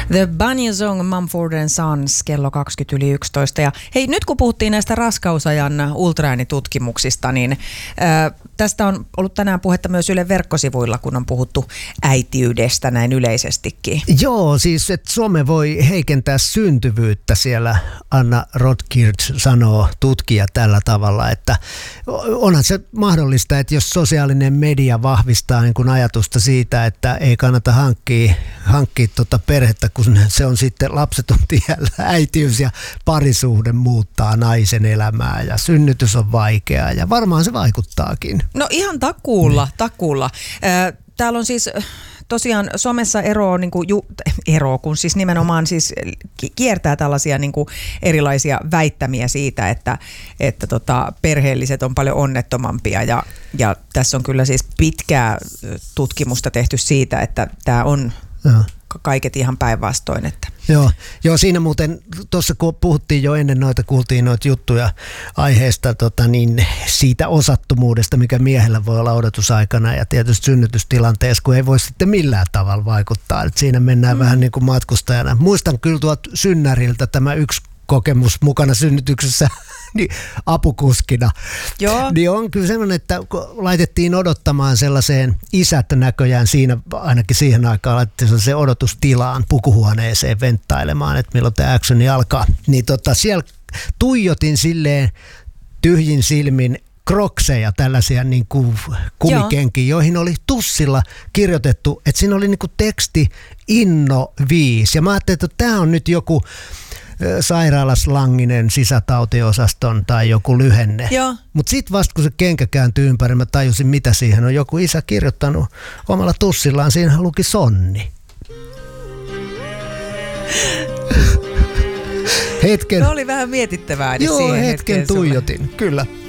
The Bunny Song, Mumford & Sons, kello 20:11. Ja hei, nyt kun puhuttiin näistä raskausajan ultraäänitutkimuksista, niin tästä on ollut tänään puhetta myös Ylen verkkosivuilla, kun on puhuttu äitiydestä näin yleisestikin. Joo, siis että Suomi voi heikentää syntyvyyttä, siellä Anna Rotkirch sanoo, tutkija tällä tavalla, että onhan se mahdollista, että jos sosiaalinen media vahvistaa niin kuin ajatusta siitä, että ei kannata hankkia perhettä, kun se on sitten lapseton tiellä, äitiys ja parisuhde muuttaa naisen elämää ja synnytys on vaikeaa ja varmaan se vaikuttaakin. No ihan takuulla. Täällä on siis tosiaan somessa kun siis nimenomaan siis kiertää tällaisia niin kuin erilaisia väittämiä siitä, että perheelliset on paljon onnettomampia ja tässä on kyllä siis pitkää tutkimusta tehty siitä, että tämä on kaiket ihan päinvastoin. Että. Joo, siinä muuten tuossa kun puhuttiin jo ennen kuultiin noita juttuja aiheesta niin siitä osattomuudesta, mikä miehellä voi olla odotusaikana ja tietysti synnytystilanteessa, kun ei voi sitten millään tavalla vaikuttaa. Et siinä mennään vähän niin kuin matkustajana. Muistan kyllä tuolta Synnäriltä tämä yksi kokemus mukana synnytyksessä niin apukuskina. Joo. Niin on kyllä semmoinen, että laitettiin odottamaan sellaiseen isät näköjään siinä, ainakin siihen aikaan laitettiin sellaiseen odotustilaan pukuhuoneeseen venttailemaan, että milloin tämä actioni alkaa. Niin siellä tuijotin silleen tyhjin silmin krokseja, tällaisia niin kuin kumikenkiä, joihin oli tussilla kirjoitettu, että siinä oli niin kuin teksti Inno 5. Ja mä ajattelin, että tämä on nyt joku sairaalaslanginen sisätautiosaston tai joku lyhenne. Mutta sitten vasta kun se kenkä kääntyi ympäri, mä tajusin mitä siihen on. Joku isä kirjoittanut omalla tussillaan, siinä luki Sonni. Se oli vähän mietittävää. Joo, hetken tuijotin, kyllä.